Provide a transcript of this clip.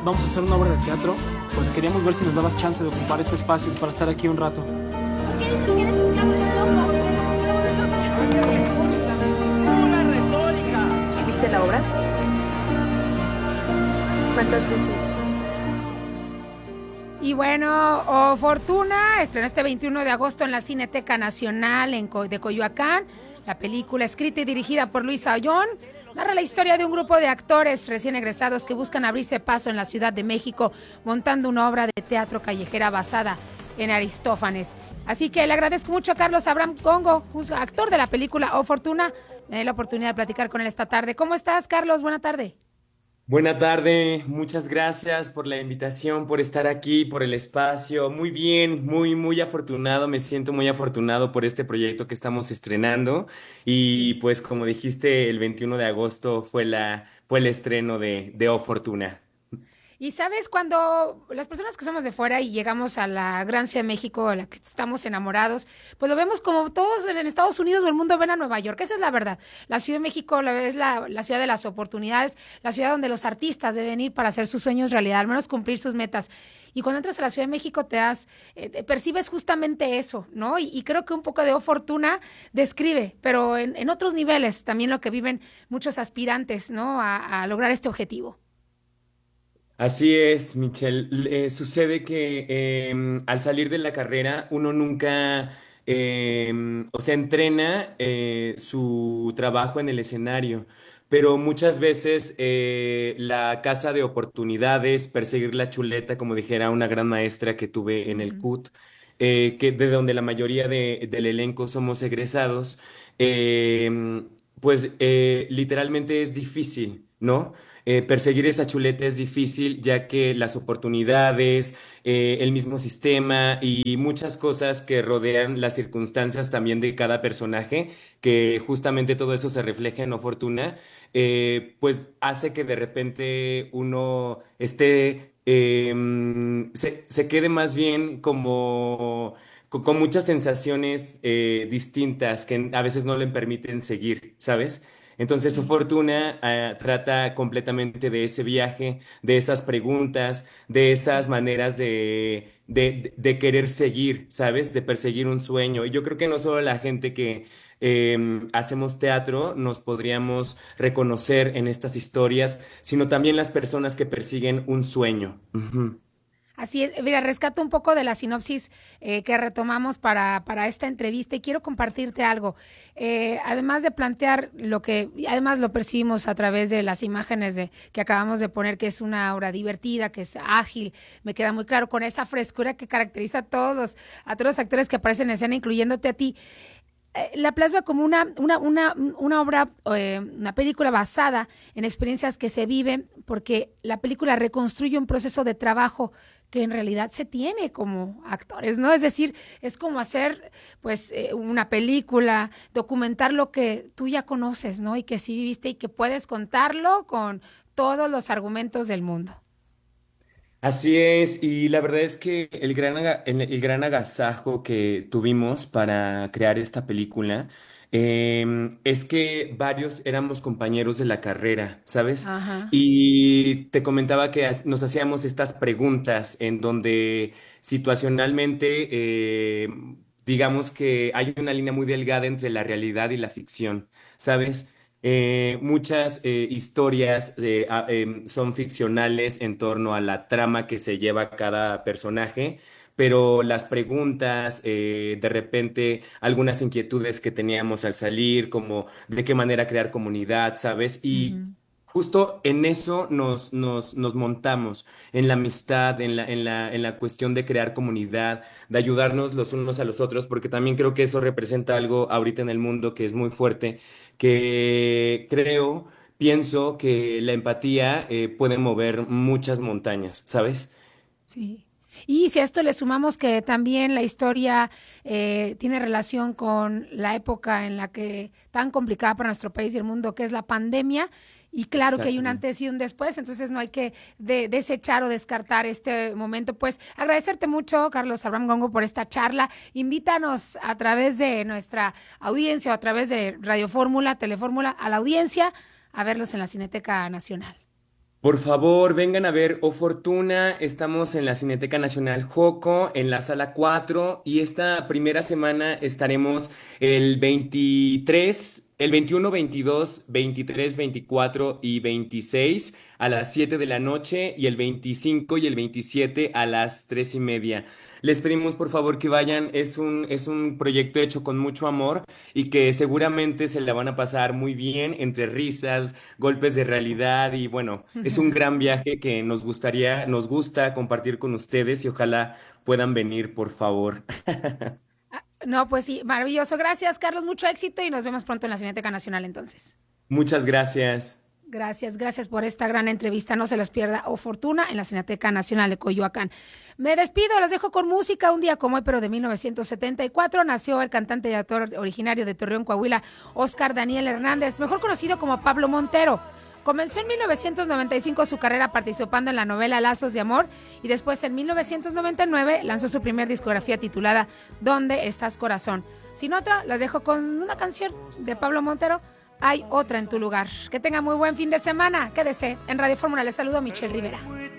vamos a hacer una obra de teatro, pues queríamos ver si nos dabas chance de ocupar este espacio para estar aquí un rato. ¿Por qué dices que eres esclavo de un loco? ¡Pura retórica! ¿Viste la obra? ¿Cuántas veces? Y bueno, O Fortuna estrenó este 21 de agosto en la Cineteca Nacional de Coyoacán. La película, escrita y dirigida por Luis Ayllón, narra la historia de un grupo de actores recién egresados que buscan abrirse paso en la Ciudad de México, montando una obra de teatro callejera basada en Aristófanes. Así que le agradezco mucho a Carlos Abraham Congo, actor de la película O Fortuna. Me la oportunidad de platicar con él esta tarde. ¿Cómo estás, Carlos? Buena tarde. Buena tarde, muchas gracias por la invitación, por estar aquí, por el espacio. Muy bien, muy afortunado, me siento muy afortunado por este proyecto que estamos estrenando. Y pues como dijiste, el 21 de agosto fue el estreno de O Fortuna. Y sabes, cuando las personas que somos de fuera y llegamos a la gran Ciudad de México, a la que estamos enamorados, pues lo vemos como todos en Estados Unidos o el mundo ven a Nueva York. Esa es la verdad. La Ciudad de México es la ciudad de las oportunidades, la ciudad donde los artistas deben ir para hacer sus sueños realidad, al menos cumplir sus metas. Y cuando entras a la Ciudad de México percibes justamente eso, ¿no? Y creo que un poco de O Fortuna describe, pero en otros niveles también lo que viven muchos aspirantes, ¿no? A lograr este objetivo. Así es, Michelle. Sucede que al salir de la carrera uno nunca, o sea, entrena su trabajo en el escenario, pero muchas veces la casa de oportunidades, perseguir la chuleta, como dijera una gran maestra que tuve en el Uh-huh. CUT, que de donde la mayoría del elenco somos egresados, pues literalmente es difícil, ¿no? Perseguir esa chuleta es difícil ya que las oportunidades, el mismo sistema y muchas cosas que rodean las circunstancias también de cada personaje, que justamente todo eso se refleja en O Fortuna, pues hace que de repente uno se quede más bien como con muchas sensaciones distintas que a veces no le permiten seguir, ¿sabes? Entonces, su Sí. fortuna trata completamente de ese viaje, de esas preguntas, de esas maneras de querer seguir, ¿sabes? De perseguir un sueño. Y yo creo que no solo la gente que hacemos teatro nos podríamos reconocer en estas historias, sino también las personas que persiguen un sueño. Ujú. Así es, mira, rescato un poco de la sinopsis que retomamos para esta entrevista y quiero compartirte algo. Además de plantear y además lo percibimos a través de las imágenes que acabamos de poner, que es una obra divertida, que es ágil, me queda muy claro, con esa frescura que caracteriza a todos los actores que aparecen en escena, incluyéndote a ti. La plasma como una obra, una película basada en experiencias que se viven, porque la película reconstruye un proceso de trabajo que en realidad se tiene como actores, ¿no? Es decir, es como hacer, pues, una película, documentar lo que tú ya conoces, ¿no? Y que sí viviste y que puedes contarlo con todos los argumentos del mundo. Así es, y la verdad es que el gran agasajo que tuvimos para crear esta película es que varios éramos compañeros de la carrera, ¿sabes? Ajá. Y te comentaba que nos hacíamos estas preguntas en donde situacionalmente, digamos que hay una línea muy delgada entre la realidad y la ficción, ¿sabes? Muchas historias son ficcionales en torno a la trama que se lleva cada personaje, pero las preguntas, de repente, algunas inquietudes que teníamos al salir, como de qué manera crear comunidad, ¿sabes? Y Ujú. justo en eso nos montamos, en la amistad, en la cuestión de crear comunidad, de ayudarnos los unos a los otros, porque también creo que eso representa algo ahorita en el mundo que es muy fuerte, que pienso que la empatía puede mover muchas montañas, ¿sabes? Sí. Y si a esto le sumamos que también la historia tiene relación con la época en la que tan complicada para nuestro país y el mundo, que es la pandemia, y claro que hay un Exactamente. antes y un después, entonces no hay que desechar o descartar este momento. Pues agradecerte mucho, Carlos Abraham Gongo, por esta charla. Invítanos a través de nuestra audiencia o a través de Radio Fórmula, Telefórmula, a la audiencia a verlos en la Cineteca Nacional. Por favor, vengan a ver O Fortuna. Estamos en la Cineteca Nacional Joco, en la sala 4, y esta primera semana estaremos el 23, el 21, 22, 23, 24 y 26 a las 7 de la noche y el 25 y el 27 a las 3:30. Les pedimos por favor que vayan, es un proyecto hecho con mucho amor y que seguramente se la van a pasar muy bien entre risas, golpes de realidad y bueno, es un gran viaje que nos gusta compartir con ustedes y ojalá puedan venir, por favor. No, pues sí, maravilloso. Gracias, Carlos. Mucho éxito y nos vemos pronto en la Cineteca Nacional entonces. Muchas gracias. Gracias por esta gran entrevista. No se los pierda. O Fortuna en la Cineteca Nacional de Coyoacán. Me despido, los dejo con música. Un día como hoy, pero de 1974, nació el cantante y actor originario de Torreón, Coahuila, Óscar Daniel Hernández, mejor conocido como Pablo Montero. Comenzó en 1995 su carrera participando en la novela Lazos de Amor y después en 1999 lanzó su primer discografía titulada ¿Dónde estás, corazón? Sin otra, las dejo con una canción de Pablo Montero, Hay otra en tu lugar. Que tenga muy buen fin de semana. Quédese en Radio Fórmula. Les saludo Michelle Rivera.